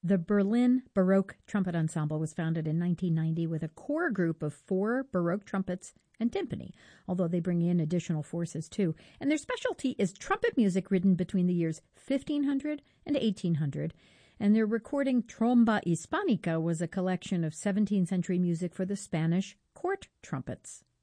The Berlin Baroque Trumpet Ensemble was founded in 1990 with a core group of 4 Baroque trumpets and timpani, although they bring in additional forces too. And their specialty is trumpet music written between the years 1500 and 1800. And their recording Tromba Hispanica was a collection of 17th century music for the Spanish court trumpets.